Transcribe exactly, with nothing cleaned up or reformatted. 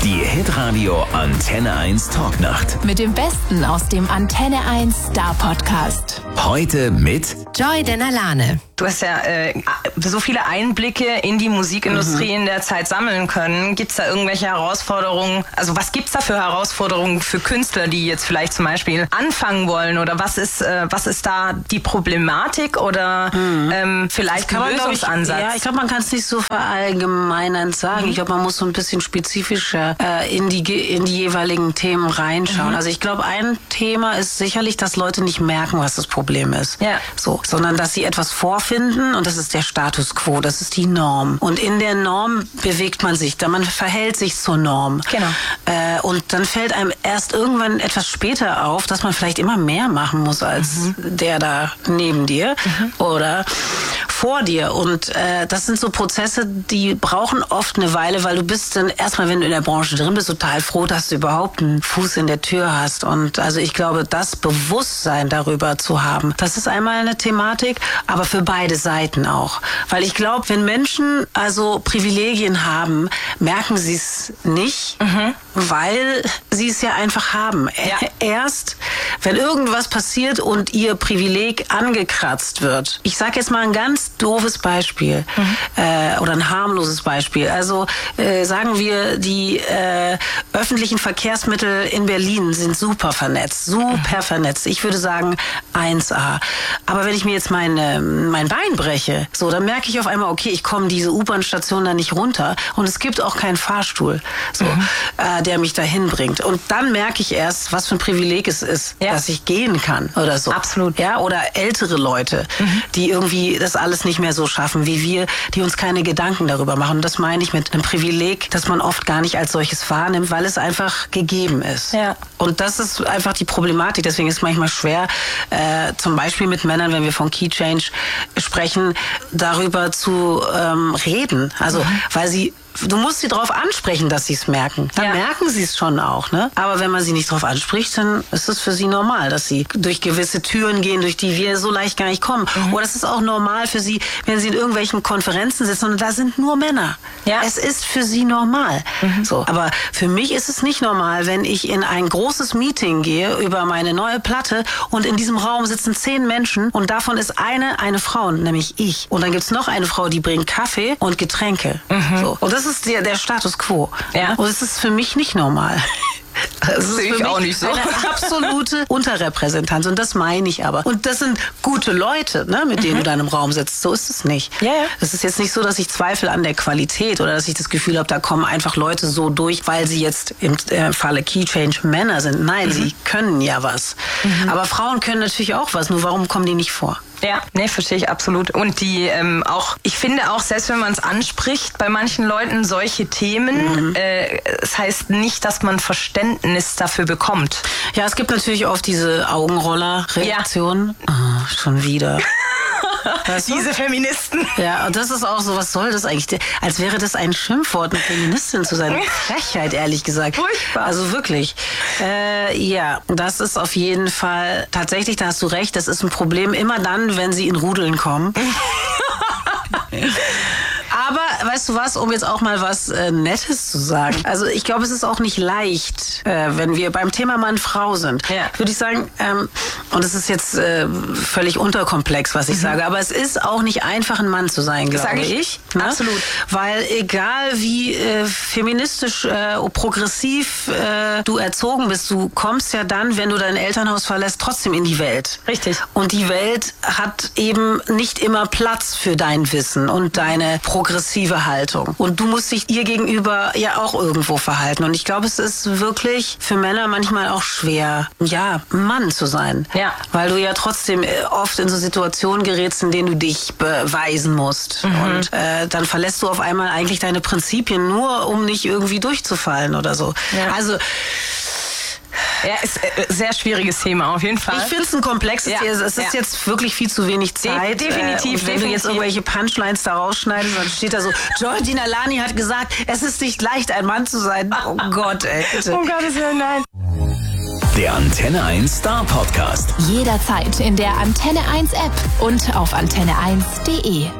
Die Hitradio Antenne eins Talknacht. Mit dem Besten aus dem Antenne eins Star Podcast. Heute mit Joy Denalane. Du hast ja äh, so viele Einblicke in die Musikindustrie mhm. in der Zeit sammeln können. Gibt es da irgendwelche Herausforderungen? Also was gibt es da für Herausforderungen für Künstler, die jetzt vielleicht zum Beispiel anfangen wollen? Oder was ist, äh, was ist da die Problematik oder mhm. ähm, vielleicht ein Lösungsansatz? Ich, ja, ich glaube, man kann es nicht so verallgemeinernd sagen. Mhm. Ich glaube, man muss so ein bisschen spezifischer äh, in, die, in die jeweiligen Themen reinschauen. Mhm. Also ich glaube, ein Thema ist sicherlich, dass Leute nicht merken, was das Problem ist. Ja. So, sondern dass sie etwas vorfinden und das ist der Status quo, das ist die Norm. Und in der Norm bewegt man sich, da man verhält sich zur Norm. Genau. Äh, und dann fällt einem erst irgendwann etwas später auf, dass man vielleicht immer mehr machen muss als mhm. der da neben dir mhm. oder vor dir. Und äh, das sind so Prozesse, die brauchen oft eine Weile, weil du bist dann erstmal, wenn du in der Branche drin bist, total froh, dass du überhaupt einen Fuß in der Tür hast. Und also ich glaube, das Bewusstsein darüber zu haben, das ist einmal eine Thematik, aber für beide Seiten auch. Weil ich glaube, wenn Menschen also Privilegien haben, merken sie es nicht, mhm. weil sie es ja einfach haben. Ja. Erst, wenn irgendwas passiert und ihr Privileg angekratzt wird. Ich sage jetzt mal ein ganz doofes Beispiel mhm. äh, oder ein harmloses Beispiel. Also äh, sagen wir, die äh, öffentlichen Verkehrsmittel in Berlin sind super vernetzt, super mhm. vernetzt. Ich würde sagen eins A. Aber wenn ich mir jetzt meine, mein Bein breche, so, dann merke ich auf einmal, okay, ich komme diese U-Bahn-Station da nicht runter und es gibt auch keinen Fahrstuhl, so, mhm. äh, der mich dahin bringt. Und dann merke ich erst, was für ein Privileg es ist, ja. dass ich gehen kann oder so. Absolut. Ja, oder ältere Leute, mhm. die irgendwie das alles nicht mehr so schaffen wie wir, die uns keine Gedanken darüber machen. Und das meine ich mit einem Privileg, das man oft gar nicht als solches wahrnimmt, weil es einfach gegeben ist. Ja. Und das ist einfach die Problematik. Deswegen ist es manchmal schwer, äh, zum Beispiel mit Männern, wenn wir von Key Change sprechen, darüber zu ähm, reden. Also, mhm. weil sie Du musst sie darauf ansprechen, dass sie es merken. Dann ja. merken sie es schon auch, ne? Aber wenn man sie nicht darauf anspricht, dann ist es für sie normal, dass sie durch gewisse Türen gehen, durch die wir so leicht gar nicht kommen. Mhm. Oder es ist auch normal für sie, wenn sie in irgendwelchen Konferenzen sitzen und da sind nur Männer. Ja. Es ist für sie normal. Mhm. So. Aber für mich ist es nicht normal, wenn ich in ein großes Meeting gehe über meine neue Platte und in diesem Raum sitzen zehn Menschen und davon ist eine eine Frau, nämlich ich. Und dann gibt's noch eine Frau, die bringt Kaffee und Getränke. Mhm. So. Und das Das ist der, der Status quo. Ja. Und es ist für mich nicht normal. Das sehe ich auch nicht so. Eine absolute Unterrepräsentanz. Und das meine ich aber. Und das sind gute Leute, ne, mit denen mhm. du da im Raum sitzt. So ist es nicht. Ja, ja. Es ist jetzt nicht so, dass ich zweifle an der Qualität oder dass ich das Gefühl habe, da kommen einfach Leute so durch, weil sie jetzt im äh, Falle Key Change Männer sind. Nein, mhm. sie können ja was. Mhm. Aber Frauen können natürlich auch was. Nur warum kommen die nicht vor? Ja, nee, verstehe ich absolut. Und die ähm, auch, ich finde auch, selbst wenn man es anspricht, bei manchen Leuten solche Themen, mhm. äh, es heißt nicht, dass man Verständnis dafür bekommt. Ja, es gibt natürlich oft diese Augenroller-Reaktion. Ja. Oh, schon wieder. Weißt du? Diese Feministen. Ja, und das ist auch so, was soll das eigentlich? Als wäre das ein Schimpfwort, eine Feministin zu sein. Frechheit, ehrlich gesagt. Furchtbar. Also wirklich. Äh, ja, das ist auf jeden Fall, tatsächlich, da hast du recht, das ist ein Problem immer dann, wenn sie in Rudeln kommen. Aber, weißt du was, um jetzt auch mal was äh, Nettes zu sagen. Also ich glaube, es ist auch nicht leicht, äh, wenn wir beim Thema Mann-Frau sind. Ja. Würde ich sagen, ähm, und es ist jetzt äh, völlig unterkomplex, was ich mhm. sage, aber es ist auch nicht einfach, ein Mann zu sein, glaube ich. ich. Ne? Absolut. Weil egal wie äh, feministisch, äh, progressiv äh, du erzogen bist, du kommst ja dann, wenn du dein Elternhaus verlässt, trotzdem in die Welt. Richtig. Und die Welt hat eben nicht immer Platz für dein Wissen und deine progressive Haltung. Und du musst dich ihr gegenüber ja auch irgendwo verhalten. Und ich glaube, es ist wirklich für Männer manchmal auch schwer, ja, Mann zu sein. Ja. Weil du ja trotzdem oft in so Situationen gerätst, in denen du dich beweisen musst. Mhm. Und äh, dann verlässt du auf einmal eigentlich deine Prinzipien, nur um nicht irgendwie durchzufallen oder so. Ja. Also Ja, ist ein sehr schwieriges Thema, auf jeden Fall. Ich finde es ein komplexes ja. Thema. Es ist ja. jetzt wirklich viel zu wenig Zeit. De- definitiv. Äh, und wenn definitiv. du jetzt irgendwelche Punchlines da rausschneidest, dann steht da so, Joy Denalane hat gesagt, es ist nicht leicht, ein Mann zu sein. Oh Gott, ey. Bitte. Oh Gottes Willen, nein. Der Antenne eins Star Podcast. Jederzeit in der Antenne eins App und auf antenne eins punkt de.